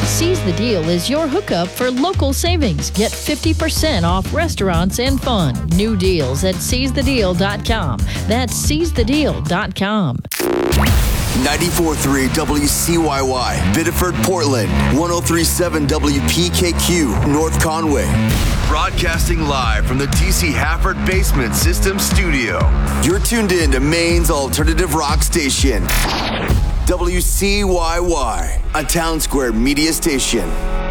Seize the Deal is your hookup for local savings. Get 50% off restaurants and fun. New deals at seizethedeal.com. That's seizethedeal.com. 94.3 WCYY, Biddeford, Portland. 103.7 WPKQ, North Conway. Broadcasting live from the DC Hafford Basement System Studio. You're tuned in to Maine's alternative rock station. WCYY, a Town Square media station.